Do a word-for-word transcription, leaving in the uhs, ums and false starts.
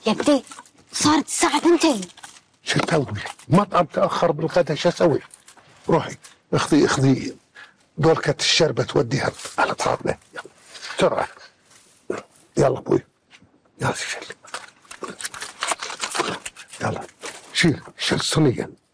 يا بدي صارت الساعة ثنتين. شو تسوي؟ مطعم تأخر بالغدا شو أسوي؟ روحي اخذي اخذي دولكة الشربة توديها على الطاولة، يلا بسرعة. يلا ابوي يلا شيل، يلا شيل شيل الصينية.